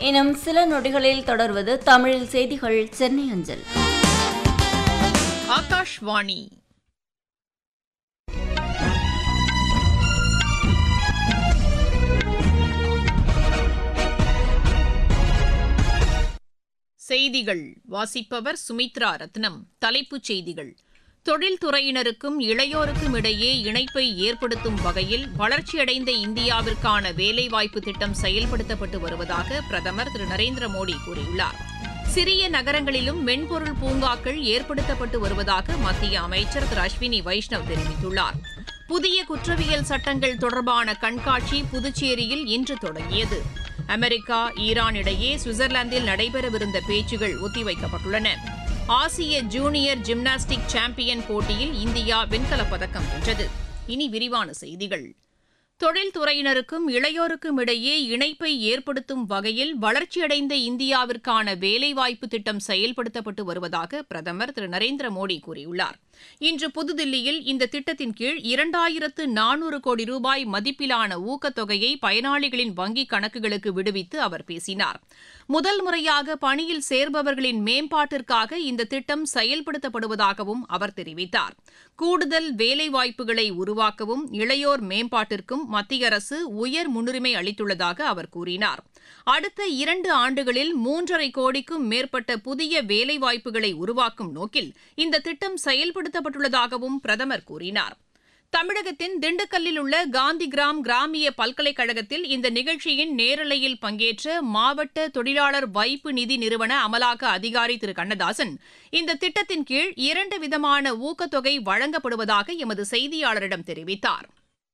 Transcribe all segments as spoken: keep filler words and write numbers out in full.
இன்னும் சில நொடிகளில் தொடர்வது தமிழில் செய்திகள் சென்னை அஞ்சல். ஆகாஷ்வாணி. செய்திகள் வாசிப்பவர் சுமித்ரா ரத்னம். தலைப்புச் செய்திகள்: தொழில்துறையினருக்கும் இளையோருக்கும் இடையே இணைப்பை ஏற்படுத்தும் வகையில் வளர்ச்சியடைந்த இந்தியாவிற்கான வேலைவாய்ப்பு திட்டம் செயல்படுத்தப்பட்டு வருவதாக பிரதமர் திரு நரேந்திர மோடி கூறியுள்ளார். சிறிய நகரங்களிலும் மென்பொருள் பூங்காக்கள் ஏற்படுத்தப்பட்டு வருவதாக மத்திய அமைச்சர் திரு அஸ்வினி வைஷ்ணவ் தெரிவித்துள்ளார். புதிய குற்றவியல் சட்டங்கள் தொடர்பான கண்காட்சி புதுச்சேரியில் இன்று தொடங்கியது. அமெரிக்கா, ஈரான் இடையே சுவிட்சர்லாந்தில் நடைபெறவிருந்த பேச்சுகள் ஒத்திவைக்கப்பட்டுள்ளன. ஆசிய ஜூனியர் ஜிம்னாஸ்டிக் சாம்பியன் போட்டியில் இந்தியா வெண்கலப் பதக்கம் வென்றது. இனி விரிவான செய்திகள். தொழில்துறையினருக்கும் இளையோருக்கும் இடையே இணைப்பை ஏற்படுத்தும் வகையில் வளர்ச்சியடைந்த இந்தியாவிற்கான வேலைவாய்ப்பு திட்டம் செயல்படுத்தப்பட்டு வருவதாக பிரதமர் திரு நரேந்திர மோடி கூறியுள்ளார். இன்று புதுதில்லியில் இந்த திட்டத்தின் கீழ் இரண்டாயிரத்து நானூறு கோடி ரூபாய் மதிப்பிலான ஊக்கத்தொகையை பயனாளிகளின் வங்கிக் கணக்குகளுக்கு விடுவித்து அவர் பேசினார். முதல் முறையாக பணியில் சேர்பவர்களின் மேம்பாட்டிற்காக இந்த திட்டம் செயல்படுத்தப்படுவதாகவும் அவர் தெரிவித்தார். கூடுதல் வேலைவாய்ப்புகளை உருவாக்கவும் இளையோர் மேம்பாட்டிற்கும் மத்திய அரசு உயர் முன்னுரிமை அளித்துள்ளதாக அவர் கூறினார். அடுத்த இரண்டு ஆண்டுகளில் மூன்றரை கோடிக்கும் மேற்பட்ட புதிய வேலைவாய்ப்புகளை உருவாக்கும் நோக்கில் இந்த திட்டம் செயல்படுத்தப்பட்டுள்ளதாகவும் பிரதமர் கூறினார். தமிழகத்தின் திண்டுக்கல்லில் உள்ள காந்திகிராம் கிராமிய பல்கலைக்கழகத்தில் இந்த நிகழ்ச்சியின் நேரலையில் பங்கேற்ற மாவட்ட தொழிலாளர் வைப்பு நிதி நிறுவன அமலாக்க அதிகாரி திரு கண்ணதாசன், இந்த திட்டத்தின் கீழ் இரண்டு விதமான ஊக்கத்தொகை வழங்கப்படுவதாக எமது செய்தியாளரிடம் தெரிவித்தார்.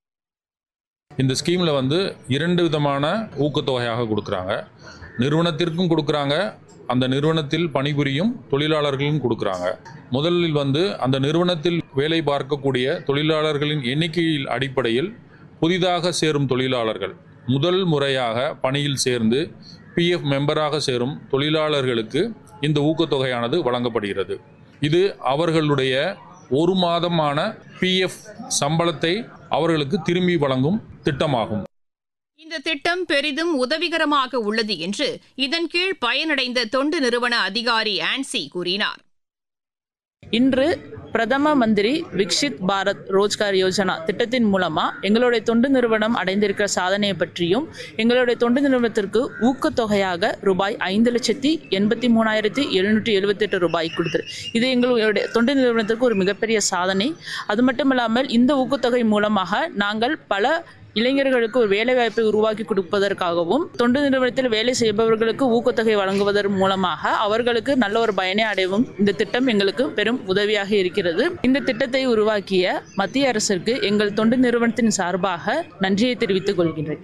இந்த ஸ்கீமில் வந்து இரண்டு விதமான ஊக்கத்தொகையாக கொடுக்குறாங்க. நிறுவனத்திற்கும் கொடுக்குறாங்க, அந்த நிறுவனத்தில் பணிபுரியும் தொழிலாளர்களும் கொடுக்குறாங்க. முதலில் வந்து அந்த நிறுவனத்தில் வேலை பார்க்கக்கூடிய தொழிலாளர்களின் எண்ணிக்கையில் அடிப்படையில் புதிதாக சேரும் தொழிலாளர்கள், முதல் முறையாக பணியில் சேர்ந்து பிஎஃப் மெம்பராக சேரும் தொழிலாளர்களுக்கு இந்த ஊக்கத்தொகையானது வழங்கப்படுகிறது. இது அவர்களுடைய ஒரு மாதமான பிஎஃப் சம்பளத்தை அவர்களுக்கு திரும்பி வழங்கும் திட்டமாகும். இந்த திட்டம் பெரிதும் உதவிகரமாக உள்ளது என்று இதன் கீழ் பயனடைந்த தொண்டு நிறுவன அதிகாரி ஆன்சி கூறினார். இன்று பிரதம மந்திரி விக்ஷித் பாரத் ரோஜ்கார் யோஜனா திட்டத்தின் மூலமா எங்களுடைய தொண்டு நிறுவனம் அடைந்திருக்கிற சாதனையை பற்றியும், எங்களுடைய தொண்டு நிறுவனத்திற்கு ஊக்கத்தொகையாக ரூபாய் ஐந்து லட்சத்தி எண்பத்தி மூணாயிரத்தி எழுநூற்றி எழுபத்தி எட்டு ரூபாய் கொடுத்துரு. இது எங்களுடைய தொண்டு நிறுவனத்திற்கு ஒரு மிகப்பெரிய சாதனை. அது மட்டும் இல்லாமல் இந்த ஊக்கத்தொகை மூலமாக நாங்கள் பல இளைஞர்களுக்கு ஒரு வேலைவாய்ப்பை உருவாக்கி கொடுப்பதற்காகவும், தொண்டு நிறுவனத்தில் வேலை செய்பவர்களுக்கு ஊக்கத்தொகை வழங்குவதன் மூலமாக அவர்களுக்கு நல்ல ஒரு பயனை அடைவும் இந்த திட்டம் எங்களுக்கு பெரும் உதவியாக இருக்கிறது. இந்த திட்டத்தை உருவாக்கிய மத்திய அரசிற்கு எங்கள் தொண்டு நிறுவனத்தின் சார்பாக நன்றியை தெரிவித்துக் கொள்கிறேன்.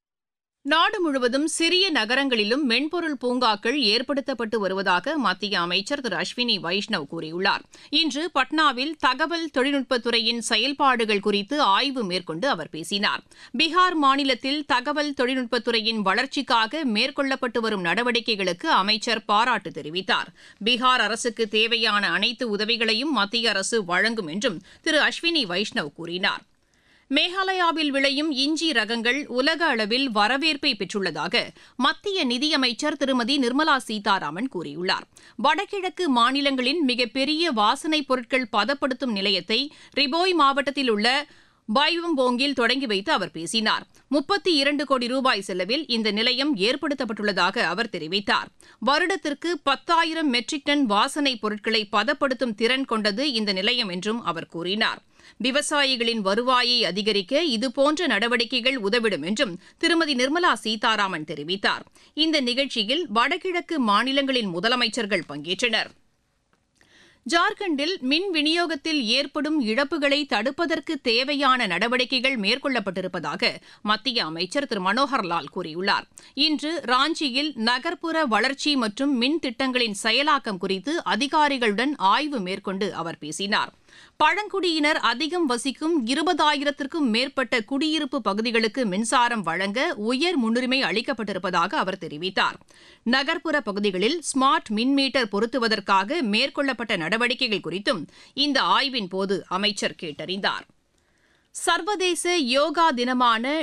நாடு முழுவதும் சிறிய நகரங்களிலும் மென்பொருள் பூங்காக்கள் ஏற்படுத்தப்பட்டு வருவதாக மத்திய அமைச்சர் திரு அஸ்வினி வைஷ்ணவ் கூறியுள்ளார். இன்று பட்னாவில் தகவல் தொழில்நுட்பத்துறையின் செயல்பாடுகள் குறித்து ஆய்வு மேற்கொண்டு அவர் பேசினார். பீகார் மாநிலத்தில் தகவல் தொழில்நுட்பத்துறையின் வளர்ச்சிக்காக மேற்கொள்ளப்பட்டு வரும் நடவடிக்கைகளுக்கு அமைச்சர் பாராட்டு தெரிவித்தார். பீகார் அரசுக்கு தேவையான அனைத்து உதவிகளையும் மத்திய அரசு வழங்கும் என்றும் திரு அஸ்வினி வைஷ்ணவ் கூறினார். மேகாலயாவில் விளையும் இஞ்சி ரகங்கள் உலக அளவில் வரவேற்பை பெற்றுள்ளதாக மத்திய நிதியமைச்சர் திருமதி நிர்மலா சீதாராமன் கூறியுள்ளார். வடகிழக்கு மாநிலங்களின் மிகப்பெரிய வாசனைப் பொருட்கள் பதப்படுத்தும் நிலையத்தை ரிபோய் மாவட்டத்தில் உள்ள பைவம்போங்கில் தொடங்கி வைத்து அவர் பேசினார். முப்பத்தி இரண்டு கோடி ரூபாய் செலவில் இந்த நிலையம் ஏற்படுத்தப்பட்டுள்ளதாக அவர் தெரிவித்தார். வருடத்திற்கு பத்தாயிரம் மெட்ரிக் டன் வாசனைப் பொருட்களை பதப்படுத்தும் திறன் கொண்டது இந்த நிலையம் என்றும் அவர் கூறினார். விவசாயிகளின் வருவாயை அதிகரிக்க இதுபோன்ற நடவடிக்கைகள் உதவிடும் என்றும் திருமதி நிர்மலா சீதாராமன் தெரிவித்தார். இந்த நிகழ்ச்சியில் வடகிழக்கு மாநிலங்களின் முதலமைச்சர்கள் பங்கேற்றனர். ஜார்க்கண்டில் மின் விநியோகத்தில் ஏற்படும் இழப்புகளை தடுப்பதற்கு தேவையான நடவடிக்கைகள் மேற்கொள்ளப்பட்டிருப்பதாக மத்திய அமைச்சர் திரு மனோகர்லால் கூறியுள்ளார். இன்று ராஞ்சியில் நகர்ப்புற வளர்ச்சி மற்றும் மின் திட்டங்களின் செயலாக்கம் குறித்து அதிகாரிகளுடன் ஆய்வு மேற்கொண்டு அவர் பேசினார். பழங்குடியினர் அதிகம் வசிக்கும் இருபதாயிரத்திற்கும் மேற்பட்ட குடியிருப்பு பகுதிகளுக்கு மின்சாரம் வழங்க உயர் முன்னுரிமை அளிக்கப்பட்டிருப்பதாக அவர் தெரிவித்தார். நகர்ப்புற பகுதிகளில் ஸ்மார்ட் மின் மீட்டர் பொருத்துவதற்காக மேற்கொள்ளப்பட்ட நடவடிக்கைகள் குறித்தும் இந்த ஆய்வின் போது அமைச்சர் கேட்டறிந்தார். சர்வதேச யோகா தினமான